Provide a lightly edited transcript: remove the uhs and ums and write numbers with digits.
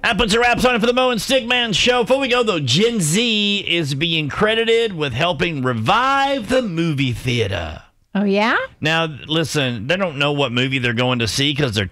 That puts a wraps on it for the Mo and Stickman show. Before we go, though, Gen Z is being credited with helping revive the movie theater. Oh, yeah? Now, listen, they don't know what movie they're going to see because they're